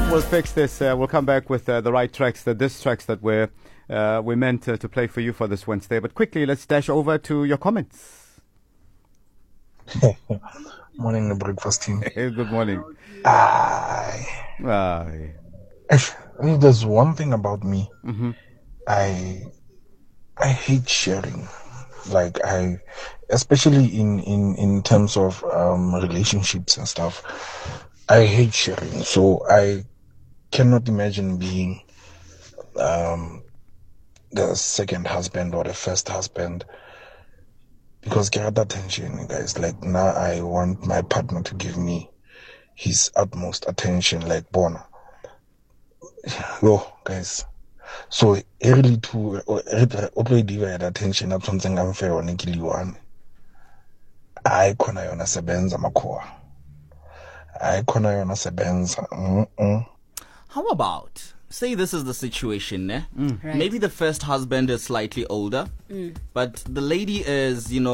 We'll fix this. We'll come back with the right tracks, the diss tracks that we meant to play for you for this Wednesday. But quickly, let's dash over to your comments. Morning, the breakfast team. Hey, good morning. Aye. There's one thing about me. Mm-hmm. I hate sharing. Like especially in terms of relationships and stuff. I hate sharing. So I cannot imagine being the second husband or the first husband, because get that attention, guys. Like, now I want my partner to give me his utmost attention, like Bona. Yo, guys. So early to divide attention up something unfair on Nikiliwan. I kona yona sebenza makhoa. I kona yona sebenza. How about, say this is the situation, eh? Right. Maybe the first husband is slightly older, but the lady is,